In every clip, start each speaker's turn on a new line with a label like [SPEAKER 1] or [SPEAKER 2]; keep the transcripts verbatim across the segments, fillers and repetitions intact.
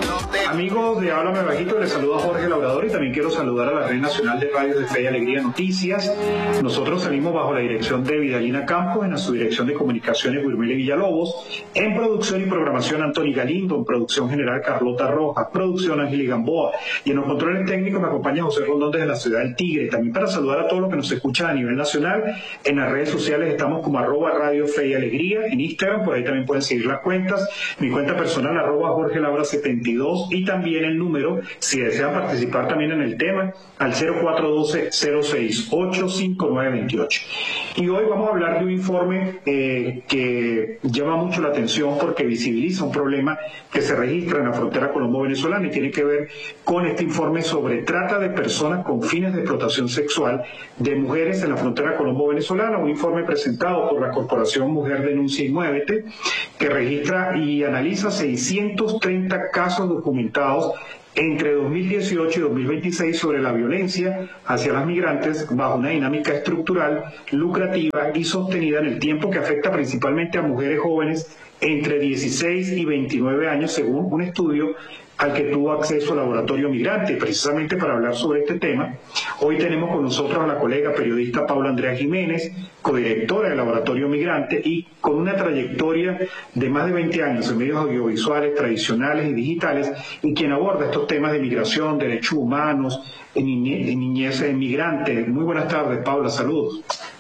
[SPEAKER 1] Amigos de Háblame Bajito, les saluda Jorge Labrador y también quiero saludar a la Red Nacional de Radio de Fe y Alegría Noticias. Nosotros salimos bajo la dirección de Vidalina Campos, en la subdirección de comunicaciones Wilmele Villalobos, en producción y programación Anthony Galindo, en producción general Carlota Rojas, producción Ángel Gamboa, y en los controles técnicos me acompaña José Rondón desde la ciudad del Tigre. También para saludar a todos los que nos escuchan a nivel nacional, en las redes sociales estamos como arroba Radio Fe y Alegría, en Instagram, por ahí también pueden seguir las cuentas, mi cuenta personal arroba Jorge Labra setenta y dos, y también el número, si desean participar también en el tema, al cero cuatro uno dos, cero seis ocho, cinco nueve dos ocho. Y hoy vamos a hablar de un informe eh, que llama mucho la atención porque visibiliza un problema que se registra en la frontera colombo-venezolana y tiene que ver con este informe sobre trata de personas con fines de explotación sexual de mujeres en la frontera colombo-venezolana, un informe presentado por la Corporación Mujer Denuncia y Muévete, que registra y analiza seiscientos treinta casos documentados entre dos mil dieciocho y dos mil veintiséis sobre la violencia hacia las migrantes bajo una dinámica estructural, lucrativa y sostenida en el tiempo, que afecta principalmente a mujeres jóvenes entre dieciséis y veintinueve años, según un estudio al que tuvo acceso el Laboratorio Migrante. Y precisamente para hablar sobre este tema, hoy tenemos con nosotros a la colega periodista Paula Andrea Jiménez, codirectora del Laboratorio Migrante y con una trayectoria de más de veinte años en medios audiovisuales, tradicionales y digitales, y quien aborda estos temas de migración, derechos humanos, en niñez migrante. Muy buenas tardes, Paula, saludos.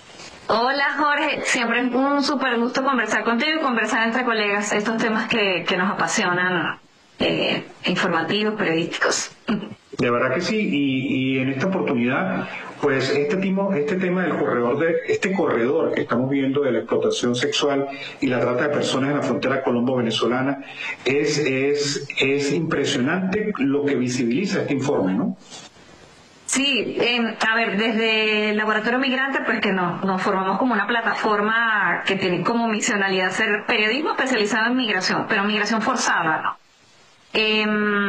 [SPEAKER 2] Hola Jorge, siempre es un súper gusto conversar contigo y conversar entre colegas estos temas que, que nos apasionan. Eh, informativos, periodísticos.
[SPEAKER 1] De verdad que sí, y, y en esta oportunidad, pues este, timo, este tema del corredor, de este corredor que estamos viendo de la explotación sexual y la trata de personas en la frontera colombo-venezolana, es, es, es impresionante lo que visibiliza este informe, ¿no?
[SPEAKER 2] Sí, eh, a ver, desde el Laboratorio Migrante, pues que nos, nos formamos como una plataforma que tiene como misionalidad ser periodismo especializado en migración, pero migración forzada, ¿no? Eh,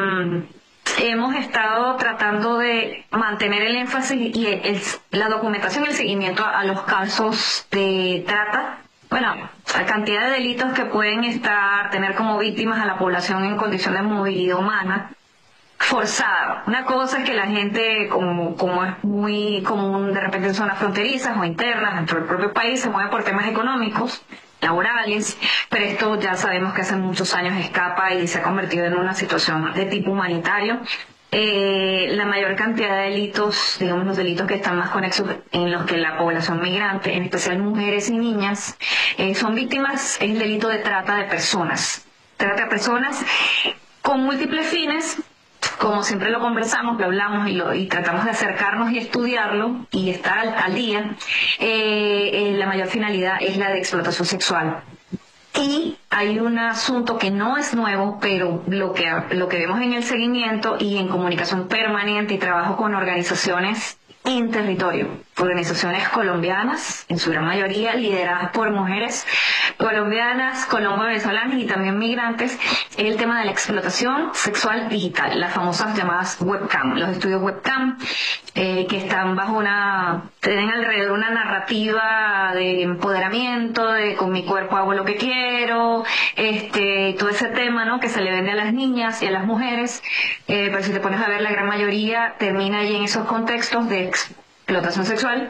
[SPEAKER 2] hemos estado tratando de mantener el énfasis y el, el, la documentación y el seguimiento a, a los casos de trata. Bueno, la cantidad de delitos que pueden estar, tener como víctimas a la población en condiciones de movilidad humana forzada. Una cosa es que la gente, como, como es muy común de repente en zonas fronterizas o internas dentro del propio país, se mueve por temas económicos, laborales, pero esto ya sabemos que hace muchos años escapa y se ha convertido en una situación de tipo humanitario. Eh, la mayor cantidad de delitos, digamos los delitos que están más conexos en los que la población migrante, en especial mujeres y niñas, eh, son víctimas, es el delito de trata de personas. Trata de personas con múltiples fines. Como siempre lo conversamos, lo hablamos y, lo, y tratamos de acercarnos y estudiarlo y estar al, al día, eh, eh, la mayor finalidad es la de explotación sexual. Y hay un asunto que no es nuevo, pero lo que, lo que vemos en el seguimiento y en comunicación permanente y trabajo con organizaciones en territorio, organizaciones colombianas, en su gran mayoría lideradas por mujeres colombianas, colombo-venezolanas y también migrantes, es el tema de la explotación sexual digital, las famosas llamadas webcam, los estudios webcam, eh, que están bajo una, tienen alrededor una narrativa de empoderamiento, de con mi cuerpo hago lo que quiero, este, todo ese tema, ¿no?, que se le vende a las niñas y a las mujeres, eh, pero si te pones a ver, la gran mayoría termina allí en esos contextos de explotación sexual,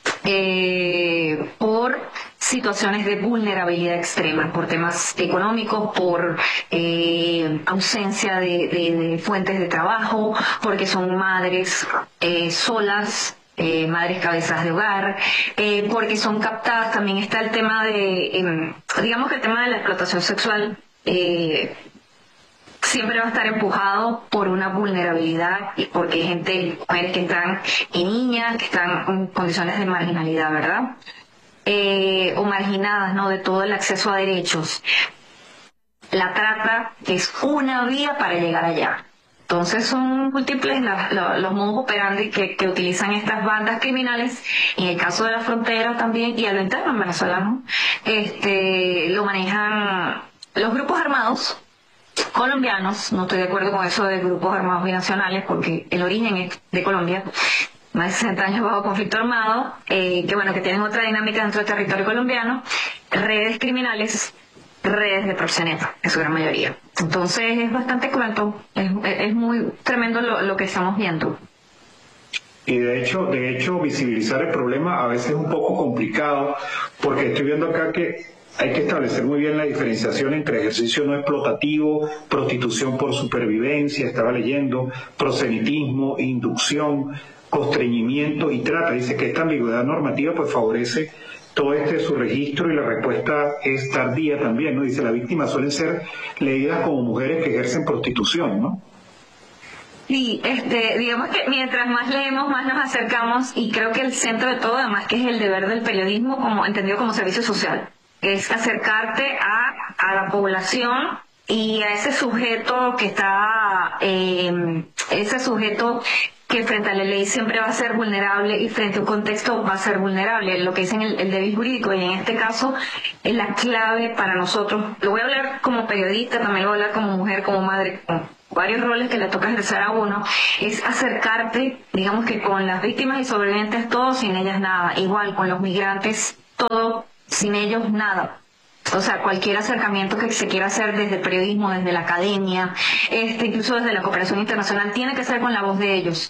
[SPEAKER 2] eh, por situaciones de vulnerabilidad extrema, por temas económicos, por eh, ausencia de, de, de fuentes de trabajo, porque son madres eh, solas, eh, madres cabezas de hogar, eh, porque son captadas. También está el tema de, eh, digamos que el tema de la explotación sexual eh, siempre va a estar empujado por una vulnerabilidad y porque hay gente, mujeres que están y niñas que están en condiciones de marginalidad, ¿verdad? Eh, o marginadas, ¿no?, de todo el acceso a derechos. La trata es una vía para llegar allá. Entonces son múltiples la, la, los modus operandi que, que utilizan estas bandas criminales, en el caso de la frontera también, y a lo interno en Venezuela, ¿no? Este, lo manejan los grupos armados colombianos. No estoy de acuerdo con eso de grupos armados binacionales, porque el origen es de Colombia, más de sesenta años bajo conflicto armado, eh, que bueno, que tienen otra dinámica dentro del territorio colombiano, redes criminales redes de proxeneta, en su gran mayoría. Entonces es bastante cruento, es, es muy tremendo lo, lo que estamos viendo.
[SPEAKER 1] Y de hecho, de hecho, visibilizar el problema a veces es un poco complicado, porque estoy viendo acá que hay que establecer muy bien la diferenciación entre ejercicio no explotativo, prostitución por supervivencia, estaba leyendo, proselitismo, inducción, constreñimiento y trata. Dice que esta ambigüedad normativa pues favorece todo este su registro y la respuesta es tardía también, ¿no? Dice, las víctimas suelen ser leídas como mujeres que ejercen prostitución, ¿no?
[SPEAKER 2] Sí, este, digamos que mientras más leemos, más nos acercamos, y creo que el centro de todo, además, que es el deber del periodismo, como entendido como servicio social, es acercarte a, a la población y a ese sujeto que está, eh, ese sujeto que frente a la ley siempre va a ser vulnerable y frente a un contexto va a ser vulnerable, lo que dicen el, el deber jurídico, y en este caso es la clave para nosotros. Lo voy a hablar como periodista, también lo voy a hablar como mujer, como madre, como varios roles que le toca ejercer a uno, es acercarte, digamos que con las víctimas y sobrevivientes todo, sin ellas nada, igual con los migrantes todo, sin ellos nada. O sea, cualquier acercamiento que se quiera hacer desde el periodismo, desde la academia, este, incluso desde la cooperación internacional, tiene que ser con la voz de ellos.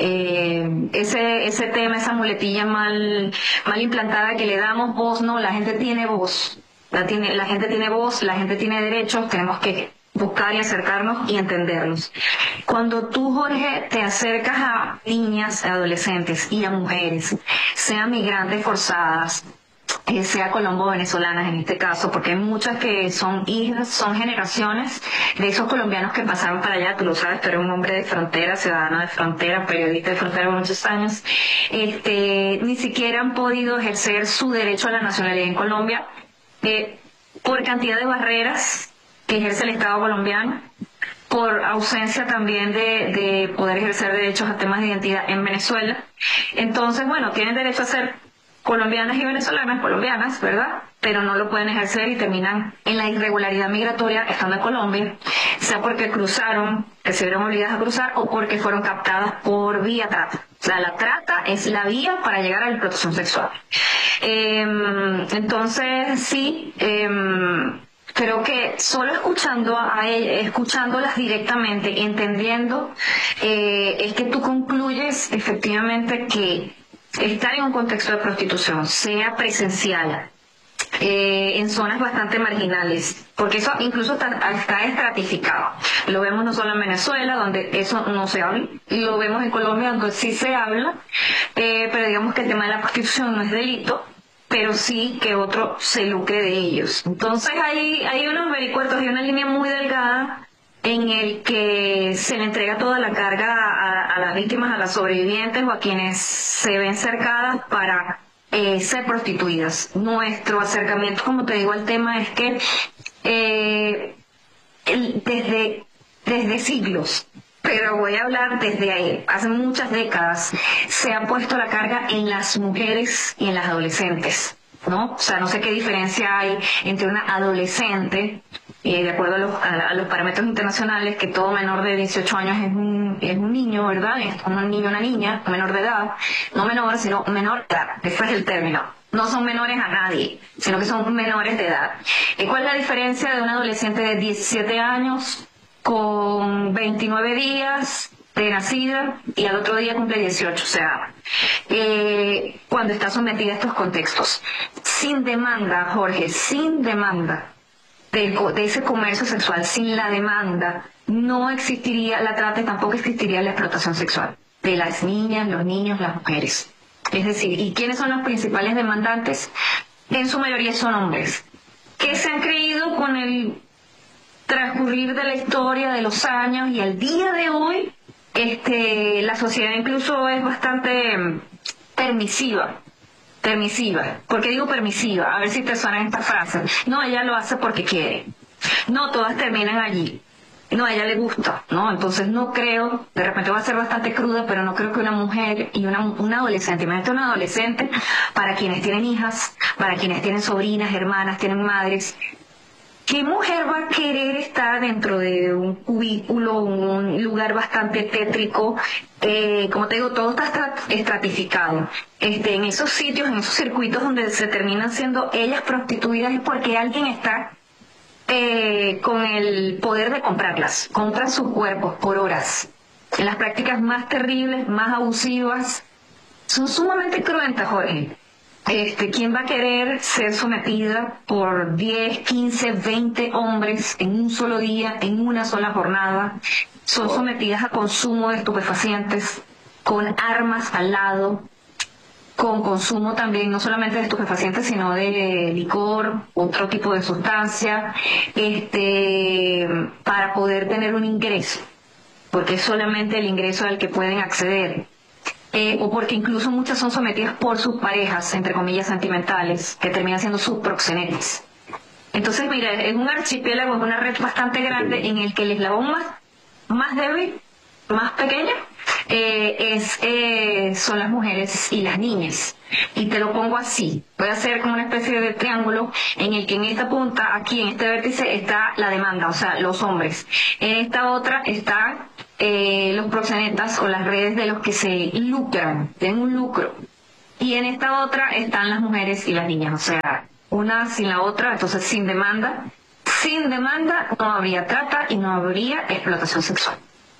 [SPEAKER 2] Eh, ese ese tema, esa muletilla mal mal implantada que le damos voz, no, la gente tiene voz, la tiene la gente tiene voz, la gente tiene derechos, tenemos que buscar y acercarnos y entenderlos. Cuando tú, Jorge, te acercas a niñas, a adolescentes y a mujeres, sean migrantes forzadas, eh, sea colombo-venezolanas en este caso, porque hay muchas que son hijas, son generaciones de esos colombianos que pasaron para allá, tú lo sabes, tú eres un hombre de frontera, ciudadano de frontera, periodista de frontera por muchos años, este, ni siquiera han podido ejercer su derecho a la nacionalidad en Colombia, eh, por cantidad de barreras que ejerce el Estado colombiano, por ausencia también de, de poder ejercer derechos a temas de identidad en Venezuela. Entonces, bueno, tienen derecho a ser colombianas y venezolanas, colombianas, ¿verdad? Pero no lo pueden ejercer y terminan en la irregularidad migratoria estando en Colombia, sea porque cruzaron, que se vieron obligadas a cruzar, o porque fueron captadas por vía trata. O sea, la trata es la vía para llegar a la explotación sexual. Eh, entonces, sí, eh, creo que solo escuchando a ella, escuchándolas directamente, entendiendo, eh, es que tú concluyes efectivamente que estar en un contexto de prostitución, sea presencial, eh, en zonas bastante marginales, porque eso incluso está, está estratificado. Lo vemos no solo en Venezuela, donde eso no se habla, lo vemos en Colombia, donde sí se habla, eh, pero digamos que el tema de la prostitución no es delito, pero sí que otro se lucre de ellos. Entonces hay, hay unos vericuetos y una línea muy delgada en el que se le entrega toda la carga a, a las víctimas, a las sobrevivientes o a quienes se ven cercadas para eh, ser prostituidas. Nuestro acercamiento, como te digo, al tema es que eh, el, desde, desde siglos, pero voy a hablar desde ahí, hace muchas décadas, se ha puesto la carga en las mujeres y en las adolescentes, ¿no? O sea, no sé qué diferencia hay entre una adolescente, eh, de acuerdo a los, a, a los parámetros internacionales, que todo menor de dieciocho años es un, es un niño, ¿verdad? Es un niño o una niña, menor de edad, no menor, sino menor de edad, ese es el término. No son menores a nadie, sino que son menores de edad. ¿Y cuál es la diferencia de un adolescente de diecisiete años con veintinueve días de nacida y al otro día cumple dieciocho? O sea, eh, cuando está sometida a estos contextos, sin demanda, Jorge, sin demanda de, de ese comercio sexual, sin la demanda, no existiría la trata y tampoco existiría la explotación sexual de las niñas, los niños, las mujeres. Es decir, ¿y quiénes son los principales demandantes? En su mayoría son hombres, que se han creído con el transcurrir de la historia, de los años, y al día de hoy este, la sociedad incluso es bastante permisiva. Permisiva. ¿Por qué digo permisiva? A ver si te suenan estas frases. No, ella lo hace porque quiere. No, todas terminan allí. No, a ella le gusta, ¿no? Entonces no creo, de repente va a ser bastante cruda, pero no creo que una mujer y una, una adolescente, imagínate una adolescente, para quienes tienen hijas, para quienes tienen sobrinas, hermanas, tienen madres, ¿qué mujer va a querer estar dentro de un cubículo, un lugar bastante tétrico? Eh, como te digo, todo está estratificado. Este, en esos sitios, en esos circuitos donde se terminan siendo ellas prostituidas es porque alguien está eh, con el poder de comprarlas, compran sus cuerpos por horas. En las prácticas más terribles, más abusivas, son sumamente cruentas, Jorge. Este, ¿quién va a querer ser sometida por diez, quince, veinte hombres en un solo día, en una sola jornada? Son sometidas a consumo de estupefacientes, con armas al lado, con consumo también no solamente de estupefacientes, sino de licor, otro tipo de sustancia, este, para poder tener un ingreso, porque es solamente el ingreso al que pueden acceder. Eh, o porque incluso muchas son sometidas por sus parejas, entre comillas, sentimentales, que terminan siendo sus proxenetas. Entonces, mira, es un archipiélago, es una red bastante grande en el que el eslabón más, más débil, más pequeño, eh, es, eh, son las mujeres y las niñas. Y te lo pongo así, voy a hacer como una especie de triángulo en el que en esta punta, aquí en este vértice, está la demanda, o sea, los hombres. En esta otra está eh, los proxenetas o las redes de los que se lucran, tienen un lucro. Y en esta otra están las mujeres y las niñas, o sea, una sin la otra, entonces sin demanda. Sin demanda no habría trata y no habría explotación sexual.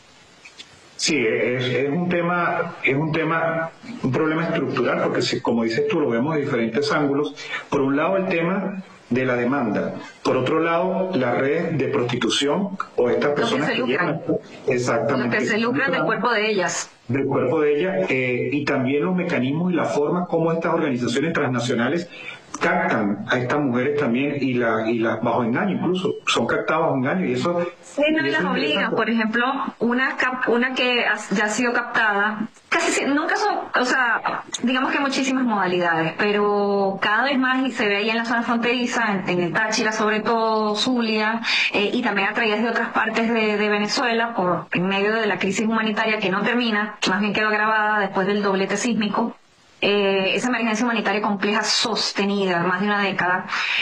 [SPEAKER 1] Sí, es, es un tema, es un tema, un problema estructural, porque si, como dices tú, lo vemos de diferentes ángulos. Por un lado, el tema de la demanda. Por otro lado, la red de prostitución o estas personas que, que llegan. Exactamente.
[SPEAKER 2] Los que se lucran del cuerpo de ellas.
[SPEAKER 1] Del cuerpo de ellas, eh, y también los mecanismos y la forma como estas organizaciones transnacionales captan a estas mujeres también y la y las bajo engaño, incluso son captadas bajo engaño y eso
[SPEAKER 2] sí, no, y las obligan. Por ejemplo, una cap, una que ya ha sido captada, casi nunca son, o sea, digamos que muchísimas modalidades, pero cada vez más, y se ve ahí en la zona fronteriza, en, en el Táchira, sobre todo Zulia, eh, y también atraídas de otras partes de, de Venezuela, por en medio de la crisis humanitaria que no termina, que más bien quedó agravada después del doblete sísmico. Eh, esa emergencia humanitaria compleja sostenida más de una década,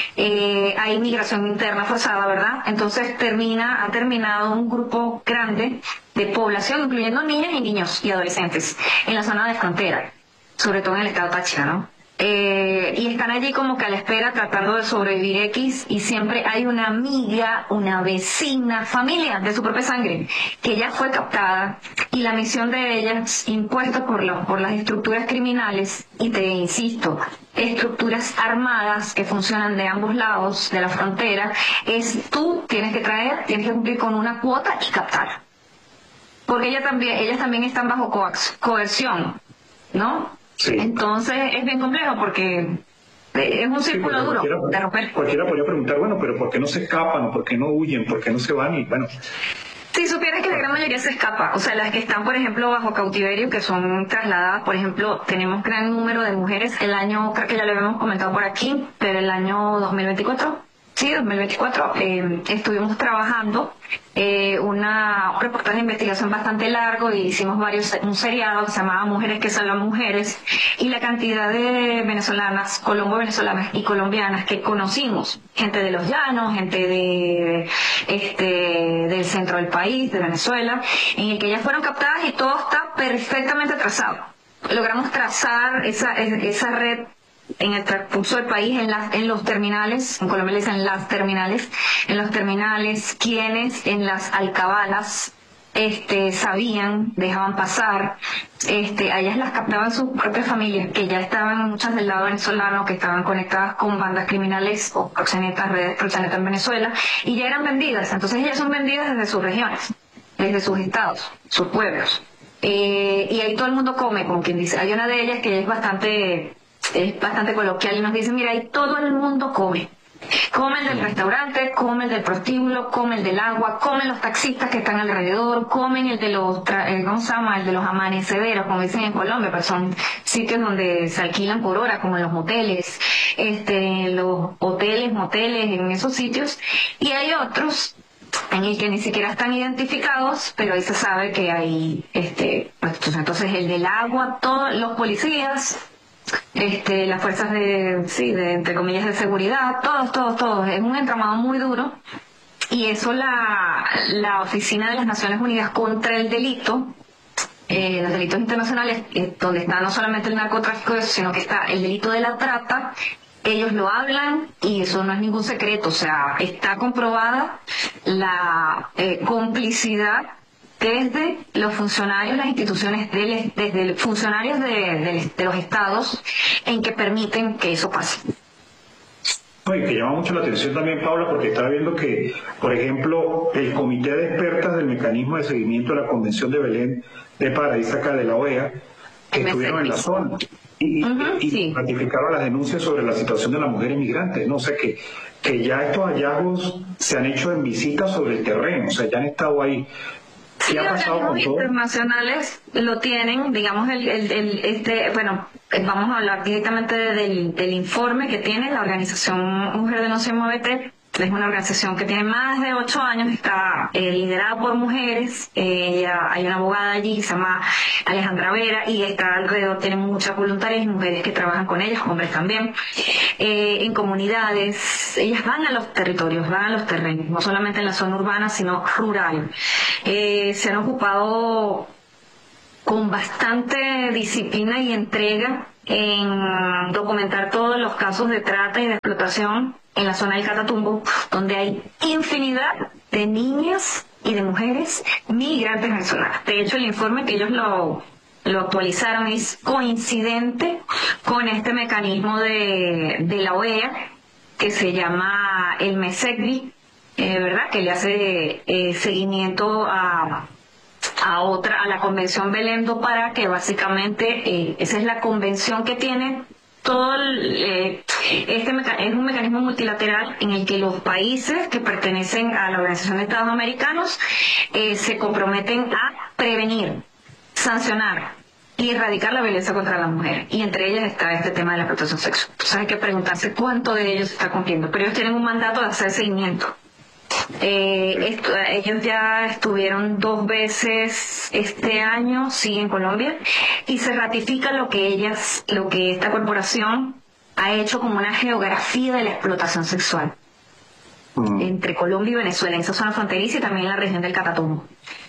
[SPEAKER 2] eh, hay migración interna forzada, ¿verdad? Entonces termina, ha terminado un grupo grande de población, incluyendo niñas y niños y adolescentes, en la zona de frontera, sobre todo en el estado Táchira, ¿no? Eh, y están allí como que a la espera tratando de sobrevivir X, y siempre hay una amiga, una vecina, familia de su propia sangre que ya fue captada, y la misión de ellas, impuesta por, los, por las estructuras criminales, y te insisto, estructuras armadas que funcionan de ambos lados de la frontera, es tú tienes que traer, tienes que cumplir con una cuota y captar, porque ella también, ellas también están bajo coax, coerción, ¿no? Sí. Entonces es bien complejo porque es un círculo sí, duro de romper.
[SPEAKER 1] Cualquiera podría preguntar, bueno, pero ¿por qué no se escapan o por qué no huyen, por qué no se van? Y bueno,
[SPEAKER 2] si supieras que la gran mayoría se escapa, o sea, las que están, por ejemplo, bajo cautiverio, que son trasladadas, por ejemplo, tenemos gran número de mujeres, el año, creo que ya lo habíamos comentado por aquí, pero el año dos mil veinticuatro, sí, dos mil veinticuatro, eh, estuvimos trabajando eh, una, un reportaje de investigación bastante largo, y hicimos varios, un seriado que se llamaba Mujeres que Salvan Mujeres, y la cantidad de venezolanas, colombo-venezolanas y colombianas que conocimos, gente de los llanos, gente de este del centro del país, de Venezuela, en el que ellas fueron captadas y todo está perfectamente trazado. Logramos trazar esa, esa red en el transcurso del país, en, las, en los terminales, en Colombia le dicen las terminales, en los terminales, quienes en las alcabalas este, sabían, dejaban pasar, este, a ellas las captaban sus propias familias, que ya estaban muchas del lado venezolano, que estaban conectadas con bandas criminales o proxenetas, redes proxenetas en Venezuela, y ya eran vendidas. Entonces ellas son vendidas desde sus regiones, desde sus estados, sus pueblos. Eh, y ahí todo el mundo come, como quien dice. Hay una de ellas que es bastante... es bastante coloquial y nos dice, mira, ahí todo el mundo come. Come el del restaurante, come el del prostíbulo, come el del agua, comen los taxistas que están alrededor, comen el de los, ¿cómo se llama? El de los amanecederos, como dicen en Colombia, pero son sitios donde se alquilan por hora, como en los moteles, este, los hoteles, moteles, en esos sitios. Y hay otros en el que ni siquiera están identificados, pero ahí se sabe que hay, este, pues, entonces el del agua, todos los policías, este, las fuerzas de, sí, de, entre comillas, de seguridad, todos, todos, todos, es un entramado muy duro, y eso la, la Oficina de las Naciones Unidas contra el Delito, eh, los delitos internacionales, eh, donde está no solamente el narcotráfico, sino que está el delito de la trata ellos lo hablan y eso no es ningún secreto, o sea, está comprobada la eh, complicidad desde los funcionarios, las instituciones, del, desde los funcionarios de, de, de los estados en que permiten que eso pase.
[SPEAKER 1] No, y que llama mucho la atención también, Paula, porque estaba viendo que, por ejemplo, el Comité de Expertas del Mecanismo de Seguimiento de la Convención de Belén de París, acá de la O E A, que estuvieron en la zona y, uh-huh, y sí. ratificaron las denuncias sobre la situación de las mujeres migrantes, ¿no? O sea, que, que ya estos hallazgos se han hecho en visitas sobre el terreno, o sea, ya han estado ahí.
[SPEAKER 2] Sí, organismos internacionales lo tienen, digamos, el, el, el, este, bueno, vamos a hablar directamente del, del informe que tiene la organización Mujer Denuncia Muévete. Es una organización que tiene más de ocho años, está eh, liderada por mujeres, eh, hay una abogada allí que se llama Alejandra Vera y está alrededor, tiene muchas voluntarias y mujeres que trabajan con ellas, hombres también, eh, en comunidades. Ellas van a los territorios, van a los terrenos, no solamente en la zona urbana, sino rural. Eh, se han ocupado con bastante disciplina y entrega en documentar todos los casos de trata y de explotación en la zona del Catatumbo, donde hay infinidad de niñas y de mujeres migrantes venezolanas. De hecho, el informe que ellos lo, lo actualizaron es coincidente con este mecanismo de, de la O E A, que se llama el MESECBI, eh, ¿verdad? Que le hace eh, seguimiento a... a otra, a la Convención Belén do Pará, que básicamente eh, esa es la convención que tiene todo el, eh, este meca- es un mecanismo multilateral en el que los países que pertenecen a la Organización de Estados Americanos eh, se comprometen a prevenir, sancionar y erradicar la violencia contra la mujer, y entre ellas está este tema de la explotación sexual. Entonces hay que preguntarse cuánto de ellos se está cumpliendo, pero ellos tienen un mandato de hacer seguimiento. Eh, esto, ellos ya estuvieron dos veces este año, sí, en Colombia, y se ratifica lo que ellas, lo que esta corporación ha hecho como una geografía de la explotación sexual mm. entre Colombia y Venezuela, en esa zona fronteriza y también en la región del Catatumbo.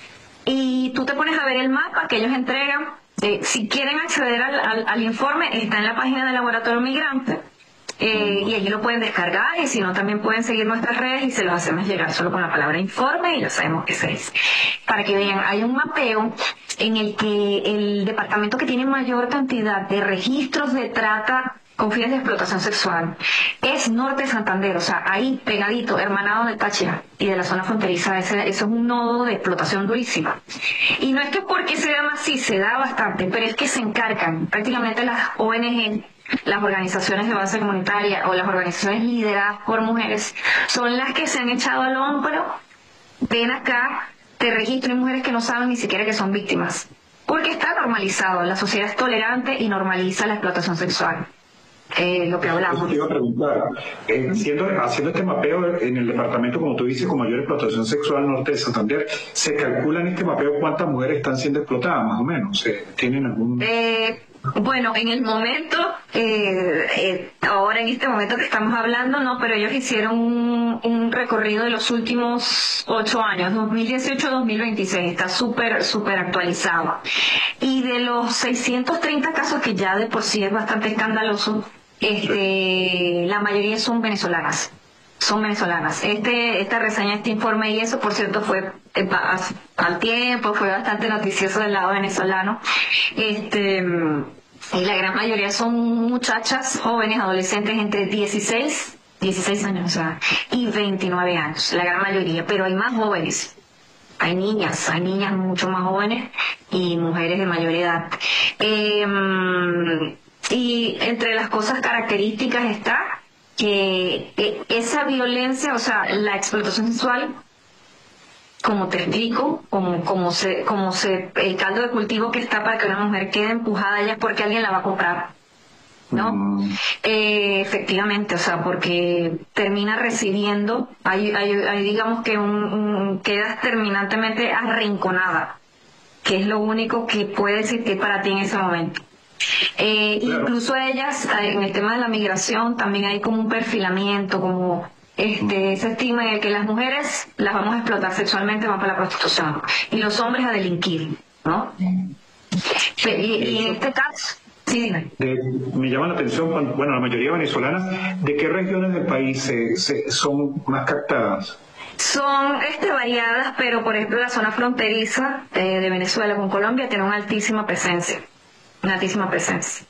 [SPEAKER 2] Y tú te pones a ver el mapa que ellos entregan. Eh, si quieren acceder al, al, al informe, está en la página del Laboratorio Migrante. Eh, y allí lo pueden descargar, y si no también pueden seguir nuestras redes y se los hacemos llegar solo con la palabra informe y ya sabemos qué se es. Para que vean, hay un mapeo en el que el departamento que tiene mayor cantidad de registros de trata con fines de explotación sexual es Norte de Santander, o sea, ahí pegadito, hermanado de Táchira y de la zona fronteriza. Ese, eso es un nodo de explotación durísima. Y no es que porque se da así, se da bastante, pero es que se encargan prácticamente las O N G, las organizaciones de base comunitaria o las organizaciones lideradas por mujeres, son las que se han echado al hombro. Ven acá, te registro, hay mujeres que no saben ni siquiera que son víctimas, porque está normalizado, la sociedad es tolerante y normaliza la explotación sexual. Eh, lo que hablamos.
[SPEAKER 1] Eso te iba a preguntar, eh, siendo, haciendo este mapeo en el departamento, como tú dices, con mayor explotación sexual Norte de Santander, ¿se calcula en este mapeo cuántas mujeres están siendo explotadas, más o menos? ¿Tienen algún...?
[SPEAKER 2] Eh, bueno, en el momento, eh, eh, ahora en este momento que estamos hablando, no, pero ellos hicieron un, un recorrido de los últimos ocho años, dos mil dieciocho a dos mil veintiséis, está súper, súper actualizado. Y de los seiscientos treinta casos, que ya de por sí es bastante escandaloso, este, la mayoría son venezolanas. Son venezolanas. Este, esta reseña, este informe y eso, por cierto, fue eh, al tiempo, fue bastante noticioso del lado venezolano. Este, y la gran mayoría son muchachas, jóvenes, adolescentes entre dieciséis, dieciséis años, o sea, y veintinueve años, la gran mayoría, pero hay más jóvenes. Hay niñas, hay niñas mucho más jóvenes y mujeres de mayor edad. Eh, y entre las cosas características está que eh, esa violencia, o sea, la explotación sexual, como te explico, como, como se, como se, el caldo de cultivo que está para que una mujer quede empujada ya es porque alguien la va a comprar, ¿no? Mm. Eh, efectivamente, o sea, porque termina recibiendo, hay, hay, hay digamos que un, un, quedas terminantemente arrinconada, que es lo único que puede existir para ti en ese momento. Eh, claro. Incluso ellas, en el tema de la migración, también hay como un perfilamiento, como este ese estigma de que las mujeres las vamos a explotar sexualmente, van para la prostitución, y los hombres a delinquir, ¿no? Y, y en este caso, Sí, dime.
[SPEAKER 1] De, me llama la atención, cuando, bueno, la mayoría venezolanas, ¿de qué regiones del país se, se, son más captadas?
[SPEAKER 2] Son este, variadas, pero por ejemplo la zona fronteriza eh, de Venezuela con Colombia tiene una altísima presencia, una altísima presencia.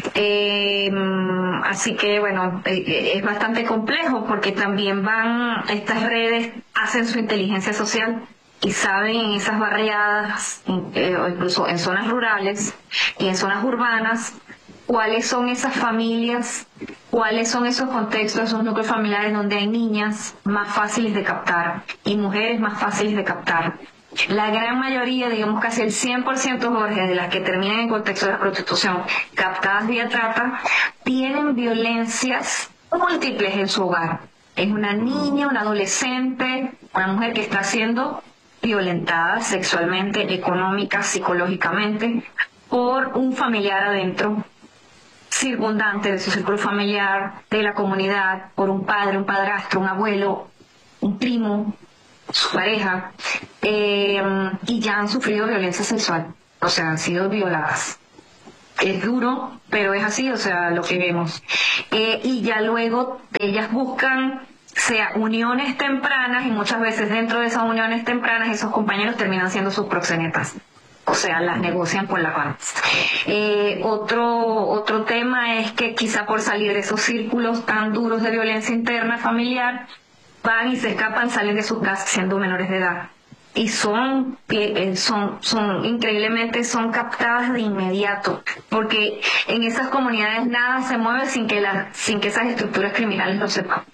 [SPEAKER 2] Eh, así que bueno, eh, es bastante complejo porque también van, estas redes hacen su inteligencia social y saben en esas barriadas, eh, o incluso en zonas rurales y en zonas urbanas, cuáles son esas familias, cuáles son esos contextos, esos núcleos familiares donde hay niñas más fáciles de captar y mujeres más fáciles de captar. La gran mayoría, digamos casi el cien por ciento, Jorge, de las que terminan en contexto de la prostitución, captadas vía trata, tienen violencias múltiples en su hogar. Es una niña, una adolescente, una mujer que está siendo violentada sexualmente, económica, psicológicamente, por un familiar adentro, circundante de su círculo familiar, de la comunidad, por un padre, un padrastro, un abuelo, un primo, su pareja, eh, y ya han sufrido violencia sexual, o sea, han sido violadas. Es duro, pero es así, o sea, lo que vemos. Eh, y ya luego ellas buscan, sea uniones tempranas, y muchas veces dentro de esas uniones tempranas esos compañeros terminan siendo sus proxenetas. O sea, las negocian por la mano. Eh, otro, otro tema es que quizá por salir de esos círculos tan duros de violencia interna familiar, van y se escapan, salen de sus casas siendo menores de edad. Y son, eh, son, son, increíblemente son captadas de inmediato, porque en esas comunidades nada se mueve sin que, la, sin que esas estructuras criminales lo sepan,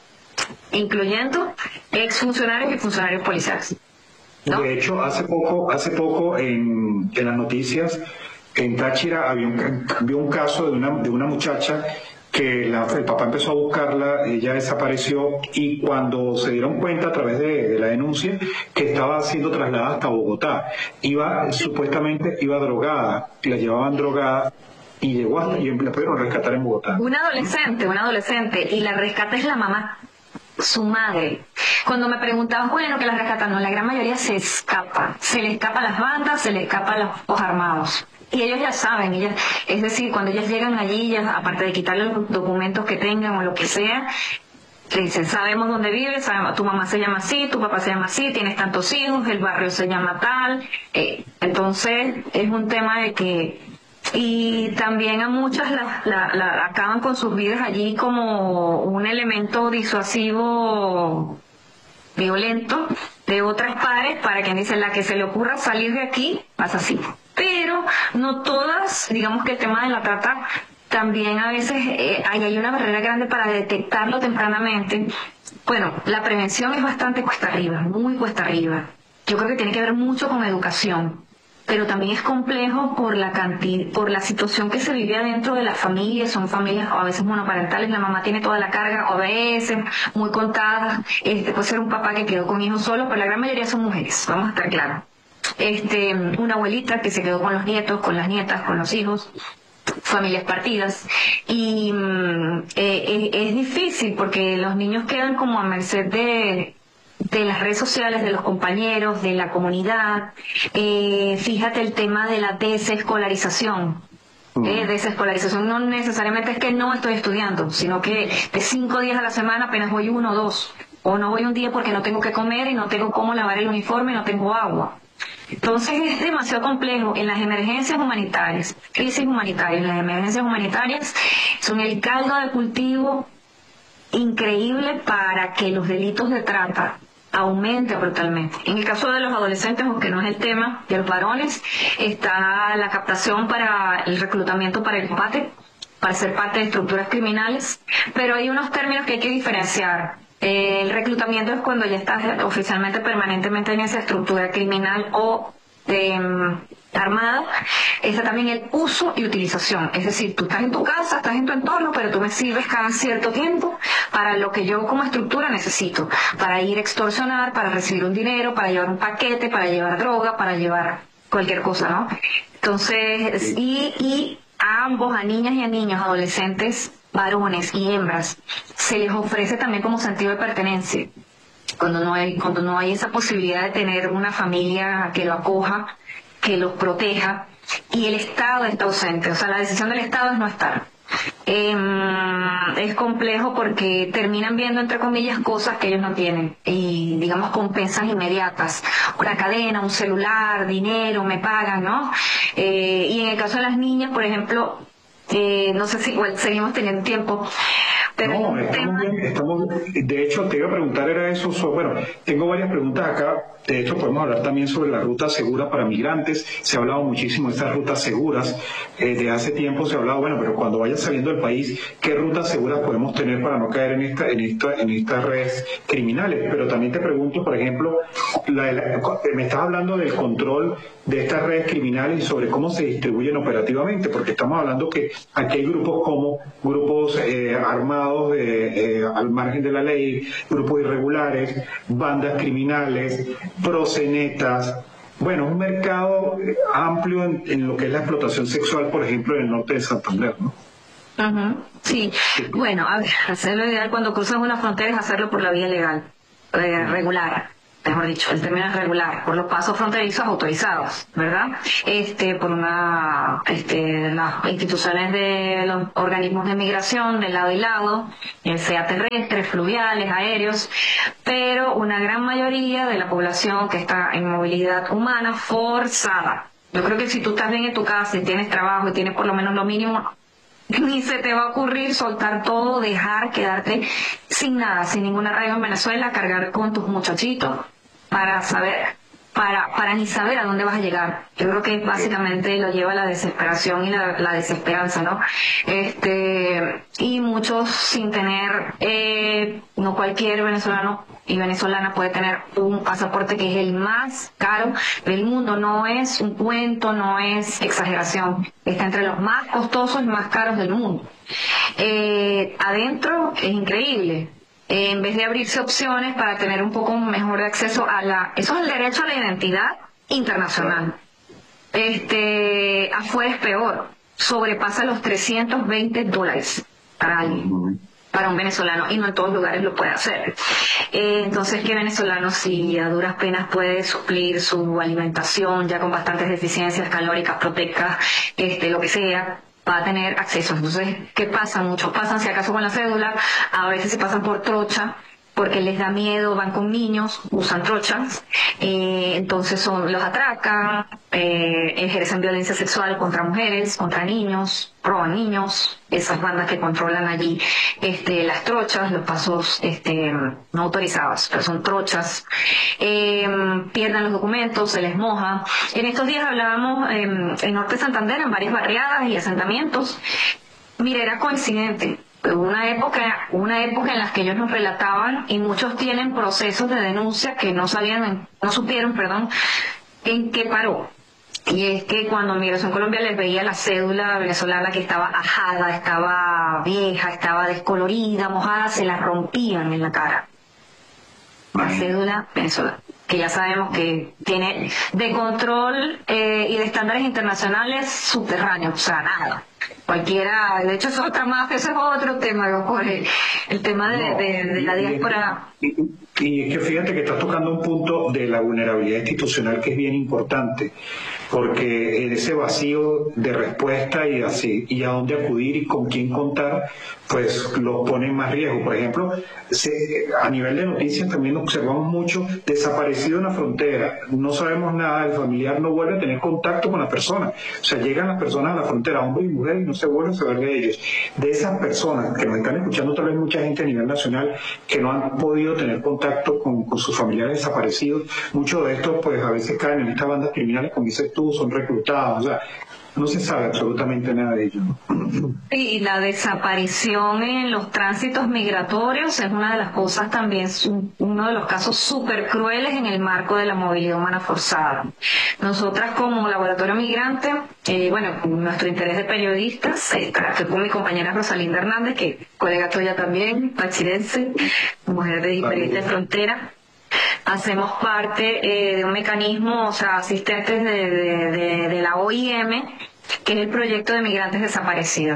[SPEAKER 2] incluyendo exfuncionarios y funcionarios policiales. ¿No?
[SPEAKER 1] De hecho, hace poco, hace poco en, en las noticias, en Táchira había un, había un caso de una, de una muchacha que la, el papá empezó a buscarla, ella desapareció y cuando se dieron cuenta a través de, de la denuncia que estaba siendo trasladada hasta Bogotá, iba supuestamente iba drogada, la llevaban drogada y llegó hasta, y la pudieron rescatar en Bogotá.
[SPEAKER 2] Una adolescente, una adolescente, y la rescata es la mamá, su madre. Cuando me preguntaban, bueno, que la rescatan, no, la gran mayoría se escapa, se le escapa a las bandas, se le escapa a los, los armados. Y ellos ya saben, ellas, es decir, cuando ellas llegan allí, ellas, aparte de quitarle los documentos que tengan o lo que sea, le dicen, sabemos dónde vives, sabemos, tu mamá se llama así, tu papá se llama así, tienes tantos hijos, el barrio se llama tal. Eh, entonces, es un tema de que... Y también a muchas la, la, la acaban con sus vidas allí como un elemento disuasivo violento de otras pares, para quien dice, la que se le ocurra salir de aquí, pasa así. Pero no todas, digamos que el tema de la trata también a veces eh, hay, hay una barrera grande para detectarlo tempranamente. Bueno, la prevención es bastante cuesta arriba, muy cuesta arriba. Yo creo que tiene que ver mucho con educación, pero también es complejo por la cantidad, por la situación que se vive adentro de las familias. Son familias a veces monoparentales, la mamá tiene toda la carga, o a veces muy contadas, este puede ser un papá que quedó con hijos solos, pero la gran mayoría son mujeres, vamos a estar claros. Este, una abuelita que se quedó con los nietos, con las nietas, con los hijos, familias partidas, y eh, eh, es difícil porque los niños quedan como a merced de de las redes sociales, de los compañeros, de la comunidad. Eh, fíjate el tema de la desescolarización. Eh, desescolarización no necesariamente es que no estoy estudiando, sino que de cinco días a la semana apenas voy uno o dos, o no voy un día porque no tengo que comer y no tengo cómo lavar el uniforme y no tengo agua. Entonces es demasiado complejo. En las emergencias humanitarias, crisis humanitarias, las emergencias humanitarias son el caldo de cultivo increíble para que los delitos de trata aumenten brutalmente. En el caso de los adolescentes, aunque no es el tema, de los varones, está la captación para el reclutamiento para el combate, para ser parte de estructuras criminales, pero hay unos términos que hay que diferenciar. El reclutamiento es cuando ya estás oficialmente, permanentemente en esa estructura criminal o de, um, armada. Está también el uso y utilización, es decir, tú estás en tu casa, estás en tu entorno, pero tú me sirves cada cierto tiempo para lo que yo como estructura necesito, para ir a extorsionar, para recibir un dinero, para llevar un paquete, para llevar droga, para llevar cualquier cosa, ¿no? Entonces, y, y a ambos, a niñas y a niños, adolescentes, varones y hembras, se les ofrece también como sentido de pertenencia. Cuando no hay, cuando no hay esa posibilidad de tener una familia que lo acoja, que los proteja, y el Estado está ausente. O sea, la decisión del Estado es no estar. Eh, es complejo porque terminan viendo, entre comillas, cosas que ellos no tienen y, digamos, compensas inmediatas. Una cadena, un celular, dinero, me pagan, ¿no? Eh, y en el caso de las niñas, por ejemplo, eh, no sé si igual seguimos teniendo tiempo, pero
[SPEAKER 1] no, estamos bien, estamos bien. De hecho, te iba a preguntar, era eso, so, bueno, tengo varias preguntas acá. De hecho, podemos hablar también sobre la ruta segura para migrantes. Se ha hablado muchísimo de estas rutas seguras. Eh, de hace tiempo se ha hablado, bueno, pero cuando vayan saliendo del país, ¿qué rutas seguras podemos tener para no caer en esta, en esta, en estas redes criminales? Pero también te pregunto, por ejemplo, la, la, me estás hablando del control de estas redes criminales y sobre cómo se distribuyen operativamente, porque estamos hablando que aquí hay grupos como grupos eh, armados eh, eh, al margen de la ley, grupos irregulares, bandas criminales, proxenetas. Bueno, un mercado amplio en, en lo que es la explotación sexual, por ejemplo, en el norte de Santander, ¿no?
[SPEAKER 2] Uh-huh. Sí, bueno, a ver, hacerlo ideal cuando cruzas una frontera es hacerlo por la vía legal, eh, regular, mejor dicho, el término es regular, por los pasos fronterizos autorizados, ¿verdad? Este, por una, este, las instituciones de los organismos de migración de lado y lado, eh, sea terrestres, fluviales, aéreos, pero una gran mayoría de la población que está en movilidad humana forzada. Yo creo que si tú estás bien en tu casa y tienes trabajo y tienes por lo menos lo mínimo, ni se te va a ocurrir soltar todo, dejar, quedarte sin nada, sin ningún arraigo en Venezuela, cargar con tus muchachitos para saber, para, para ni saber a dónde vas a llegar. Yo creo que básicamente lo lleva a la desesperación y la, la desesperanza, ¿no? Este, y muchos sin tener, eh, no cualquier venezolano y venezolana puede tener un pasaporte que es el más caro del mundo. No es un cuento, no es exageración, está entre los más costosos y más caros del mundo. Eh, adentro es increíble. Eh, en vez de abrirse opciones para tener un poco mejor de acceso a la, eso es el derecho a la identidad internacional. Este, afuera es peor, sobrepasa los trescientos veinte dólares para alguien, para un venezolano, y no en todos lugares lo puede hacer. Eh, entonces, ¿qué venezolano si a duras penas puede suplir su alimentación ya con bastantes deficiencias calóricas, proteicas, este, lo que sea, va a tener acceso? Entonces, ¿qué pasa? Muchos pasan, si acaso, con la cédula, a veces se pasan por trocha, porque les da miedo, van con niños, usan trochas, eh, entonces son, los atracan, eh, ejercen violencia sexual contra mujeres, contra niños, roban niños, esas bandas que controlan allí este, las trochas, los pasos este, no autorizados, pero son trochas, eh, pierden los documentos, se les moja. En estos días hablábamos eh, en Norte de Santander, en varias barriadas y asentamientos. Mira, era coincidente. Una época, una época en la que ellos nos relataban, y muchos tienen procesos de denuncia que no sabían, no supieron, perdón, en qué paró. Y es que cuando Migración Colombia les veía la cédula venezolana que estaba ajada, estaba vieja, estaba descolorida, mojada, se la rompían en la cara. La cédula venezolana, que ya sabemos que tiene de control eh, y de estándares internacionales subterráneos, o sea, nada. Cualquiera, de hecho es otra más, ese es otro tema, Jorge, el tema de, no, de, de la diáspora.
[SPEAKER 1] Y, y es que fíjate que estás tocando un punto de la vulnerabilidad institucional que es bien importante, porque ese vacío de respuesta y así, y a dónde acudir y con quién contar, pues los pone en más riesgo. Por ejemplo, se, a nivel de noticias también observamos mucho desaparecido en la frontera, no sabemos nada, el familiar no vuelve a tener contacto con la persona, o sea, llegan las personas a la frontera, hombres y mujeres, y no se vuelve a saber de ellos. De esas personas que nos están escuchando, tal vez mucha gente a nivel nacional que no han podido tener contacto con, con sus familiares desaparecidos, muchos de estos pues a veces caen en estas bandas criminales, como dices tú, son reclutados, o sea, no se sabe absolutamente nada de ello, ¿no?
[SPEAKER 2] Y la desaparición en los tránsitos migratorios es una de las cosas también, uno de los casos súper crueles en el marco de la movilidad humana forzada. Nosotras como Laboratorio Migrante, eh, bueno, nuestro interés de periodistas, eh, estoy con mi compañera Rosalinda Hernández, que colega tuya también, pachirense, mujer de periodista de frontera. Hacemos parte eh, de un mecanismo, o sea, asistentes de, de, de, de la O I M, que es el proyecto de migrantes desaparecidos.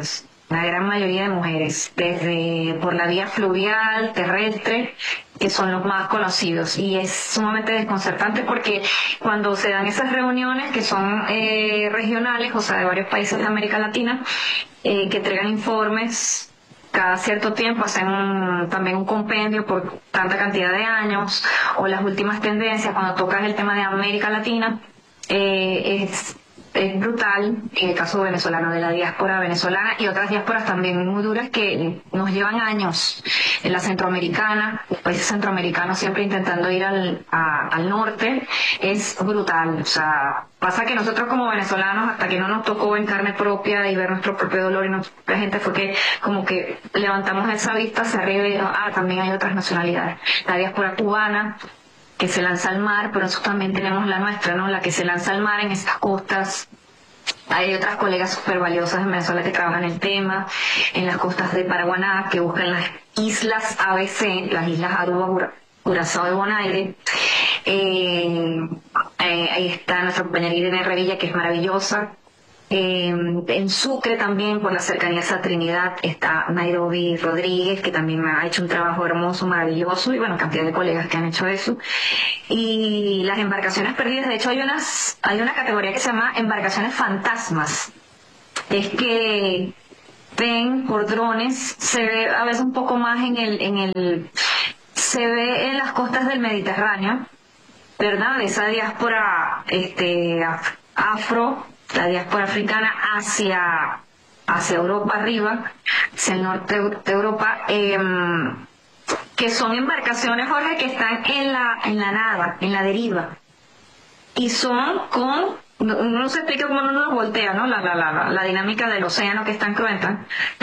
[SPEAKER 2] la gran mayoría de mujeres, desde por la vía fluvial, terrestre, que son los más conocidos. Y es sumamente desconcertante porque cuando se dan esas reuniones que son eh, regionales, o sea, de varios países de América Latina, eh, que entregan informes cada cierto tiempo, hacen un, también un compendio por tanta cantidad de años, o las últimas tendencias, cuando tocan el tema de América Latina, eh, es... es brutal, en el caso venezolano, de la diáspora venezolana y otras diásporas también muy duras que nos llevan años. En la centroamericana, los países centroamericanos siempre intentando ir al, a, al norte, es brutal. O sea, pasa que nosotros como venezolanos, hasta que no nos tocó en carne propia y ver nuestro propio dolor y nuestra propia gente, fue que como que levantamos esa vista hacia arriba y ah, también hay otras nacionalidades. La diáspora cubana, que se lanza al mar, pero nosotros también tenemos la nuestra, ¿no? La que se lanza al mar en estas costas. Hay otras colegas súper valiosas en Venezuela que trabajan el tema, en las costas de Paraguaná, que buscan las islas A B C, las islas Aruba, Curazao y Bonaire. Eh, eh, ahí está nuestra compañera Irene Revilla, que es maravillosa. Eh, en Sucre también, por la cercanía a esa Trinidad, está Nairobi Rodríguez, que también ha hecho un trabajo hermoso, maravilloso, y bueno, cantidad de colegas que han hecho eso. Y las embarcaciones perdidas, de hecho hay unas, hay una categoría que se llama embarcaciones fantasmas. Es que ven por drones, se ve a veces un poco más en el, en el, se ve en las costas del Mediterráneo, ¿verdad? Esa diáspora, este, afro, la diáspora africana hacia, hacia Europa arriba, hacia el norte de Europa, eh, que son embarcaciones, Jorge, que están en la, en la nada, en la deriva. Y son con, no, no se explica cómo no nos voltea, ¿no? La, la, la, la dinámica del océano, que es tan cruenta.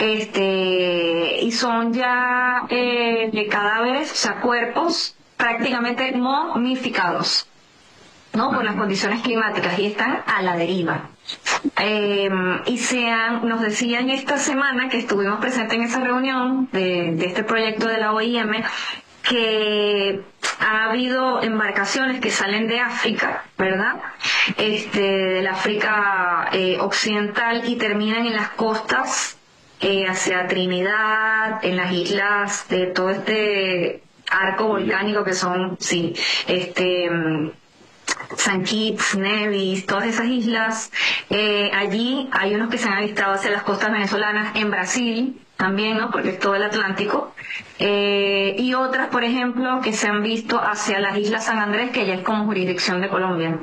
[SPEAKER 2] Este, y son ya eh, de cadáveres, o sea, cuerpos prácticamente momificados, ¿no? Por las condiciones climáticas, y están a la deriva. Eh, y sean, nos decían esta semana que estuvimos presentes en esa reunión de, de este proyecto de la O I M, que ha habido embarcaciones que salen de África, ¿verdad? Este, del África eh, occidental, y terminan en las costas eh, hacia Trinidad, en las islas de todo este arco volcánico que son, sí, este... San Kitts, Nevis, todas esas islas. Eh, allí hay unos que se han avistado hacia las costas venezolanas, en Brasil también, ¿no? Porque es todo el Atlántico. Eh, y otras, por ejemplo, que se han visto hacia las islas San Andrés, que ya es como jurisdicción de Colombia.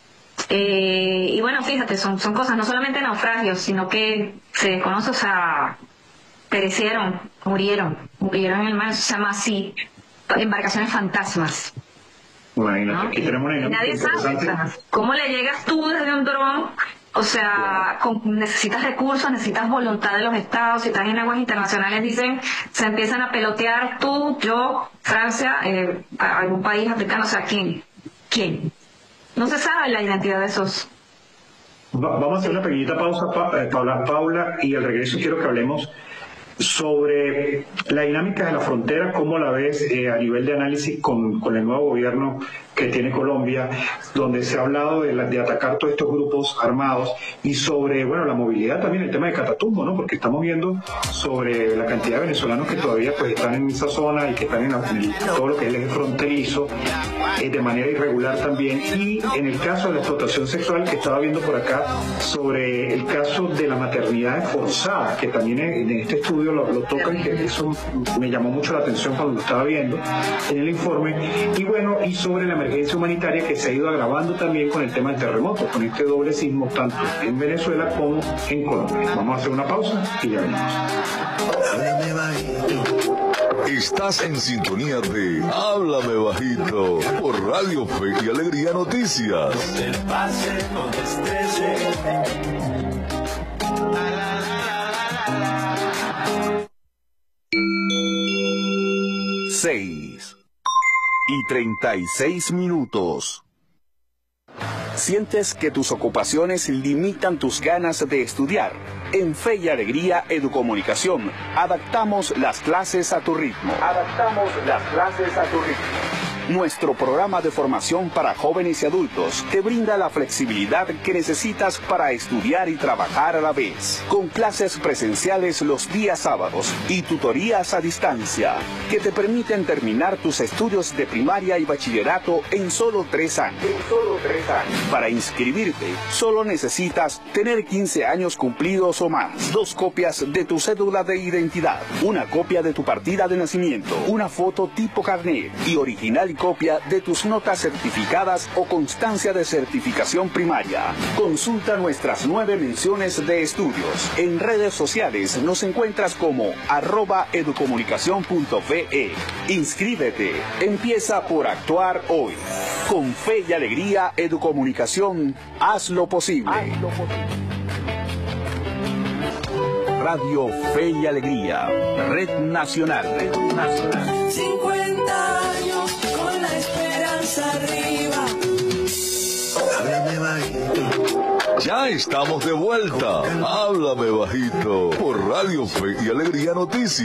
[SPEAKER 2] Eh, y bueno, fíjate, son, son cosas, no solamente naufragios, sino que se desconoce, o sea, perecieron, murieron, murieron en el mar, eso se llama así, embarcaciones fantasmas.
[SPEAKER 1] Imagínate,
[SPEAKER 2] ¿no?
[SPEAKER 1] aquí tenemos una dinámica
[SPEAKER 2] Nadie
[SPEAKER 1] interesante.
[SPEAKER 2] sabe cómo le llegas tú desde un dron. O sea, con, necesitas recursos, necesitas voluntad de los estados. Si estás en aguas internacionales, dicen, se empiezan a pelotear tú, yo, Francia, eh, algún país africano. O sea, ¿quién? ¿Quién? No se sabe la identidad de esos.
[SPEAKER 1] Va, vamos a hacer una pequeñita pausa, pa, eh, Paula, Paula, y al regreso quiero que hablemos sobre la dinámica de la frontera, cómo la ves eh, a nivel de análisis con, con el nuevo gobierno que tiene Colombia, donde se ha hablado de, la, de atacar todos estos grupos armados, y sobre, bueno, la movilidad también, el tema de Catatumbo, ¿no? Porque estamos viendo sobre la cantidad de venezolanos que todavía pues están en esa zona y que están en, la, en el, todo lo que es el eje fronterizo, eh, de manera irregular también, y en el caso de la explotación sexual que estaba viendo por acá, sobre el caso de la maternidad forzada, que también en, en este estudio lo, lo tocan, que eso me llamó mucho la atención cuando lo estaba viendo en el informe, y bueno, y sobre la emergencia humanitaria que se ha ido agravando también con el tema del terremoto, con este doble sismo tanto en Venezuela como en Colombia. Vamos a hacer una pausa y ya venimos.
[SPEAKER 3] Estás en sintonía de Háblame Bajito por Radio Fe y Alegría Noticias. Seis y treinta y seis minutos. ¿Sientes que tus ocupaciones limitan tus ganas de estudiar? En Fe y Alegría Educomunicación adaptamos las clases a tu ritmo. Adaptamos las clases a tu ritmo.
[SPEAKER 4] Nuestro programa de formación para jóvenes y adultos te brinda la flexibilidad que necesitas para estudiar y trabajar a la vez, con clases presenciales los días sábados y tutorías a distancia, que te permiten terminar tus estudios de primaria y bachillerato en solo tres años. En solo tres años. Para inscribirte, solo necesitas tener quince años cumplidos o más, dos copias de tu cédula de identidad, una copia de tu partida de nacimiento, una foto tipo carnet y original copia de tus notas certificadas o constancia de certificación primaria. Consulta nuestras nueve menciones de estudios. En redes sociales nos encuentras como arroba educomunicación punto ve. Inscríbete. Empieza por actuar hoy. Con fe y alegría, Educomunicación, haz lo posible. Haz lo posible. Radio Fe y Alegría, Red Nacional. Red Nacional.
[SPEAKER 5] cincuenta años con la esperanza arriba. Háblame bajito.
[SPEAKER 3] Ya estamos de vuelta. Háblame bajito por Radio Fe y Alegría Noticias.